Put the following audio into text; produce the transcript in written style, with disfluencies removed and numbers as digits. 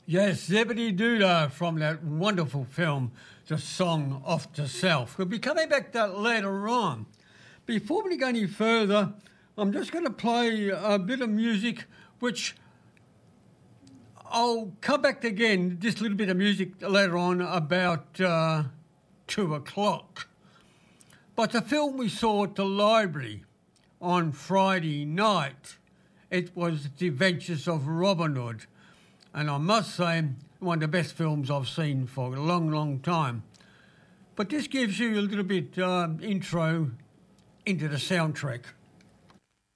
Yes, Zebedee Doodah from that wonderful film, The Song of the South. We'll be coming back to that later on. Before we go any further, I'm just going to play a bit of music which I'll come back again, just a little bit of music later on about 2 o'clock. But the film we saw at the library on Friday night, it was The Adventures of Robin Hood. And I must say, one of the best films I've seen for a long, long time. But this gives you a little bit intro into the soundtrack.